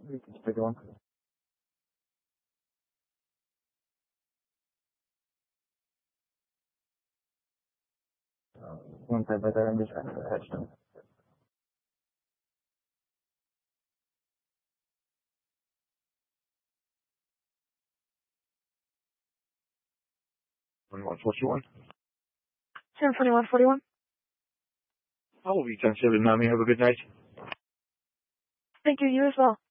We can take one. One time, but I'm just trying to catch them. 2141. 104141. I will be 10-7, Mommy. Have a good night. Thank you. You as well.